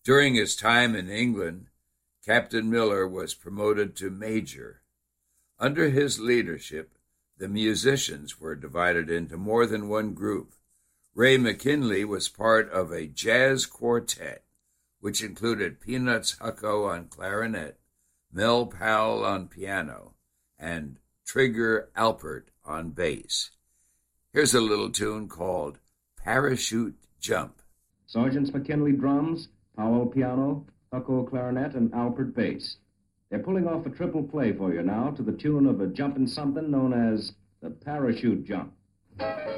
During his time in England, Captain Miller was promoted to major. Under his leadership, the musicians were divided into more than one group. Ray McKinley was part of a jazz quartet, which included Peanuts Hucko on clarinet, Mel Powell on piano, and Trigger Alpert on bass. Here's a little tune called Parachute Jump. Sergeants McKinley drums, Powell piano, Hucko clarinet, and Alpert bass. They're pulling off a triple play for you now to the tune of a jumpin' something known as the Parachute Jump.